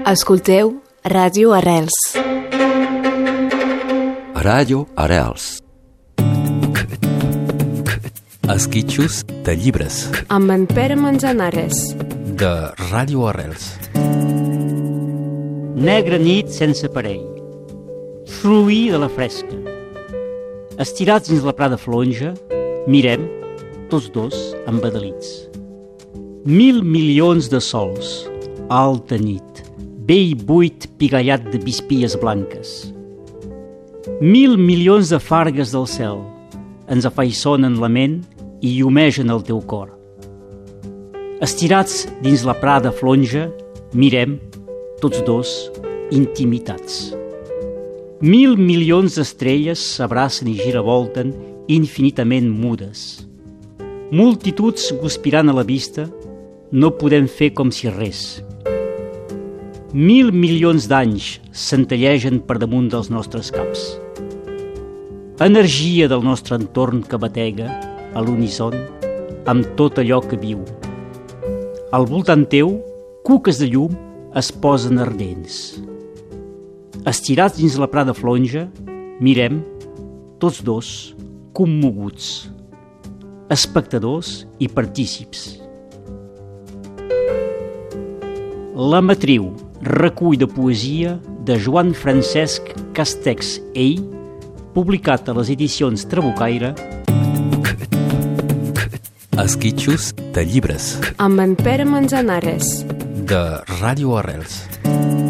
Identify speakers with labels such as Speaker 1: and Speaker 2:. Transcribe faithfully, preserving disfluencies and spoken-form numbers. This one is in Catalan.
Speaker 1: Escolteu Ràdio Arrels.
Speaker 2: Ràdio Arrels. Esquitxos de llibres.
Speaker 1: Amb en Pere Manzanares.
Speaker 2: De Ràdio Arrels.
Speaker 3: Negra nit sense parell. Fruir de la fresca. Estirats dins la prada flonja, mirem, tots dos, embadalits. Mil milions de sols, alta nit, vell buit pigallat de bispies blanques. Mil milions de fargues del cel ens afaiçonen la ment i llumegen el teu cor. Estirats dins la prada flonja, mirem, tots dos, intimitats. Mil milions d'estrelles s'abracen i giravolten infinitament mudes. Multituds guspirant a la vista, no podem fer com si res. Mil milions d'anys centellegen per damunt dels nostres caps. Energia del nostre entorn que batega a l'unison amb tot allò que viu. Al voltant teu, cuques de llum es posen ardents. Estirats dins la prada flonja, mirem, tots dos, commoguts, espectadors i partícips. La Matriu, recull de poesia de Joan Francesc Castex Ey, publicat a les edicions Trabucaire.
Speaker 2: Esquitxos de llibres.
Speaker 1: Amb en Pere Manzanares.
Speaker 2: De Ràdio Arrels.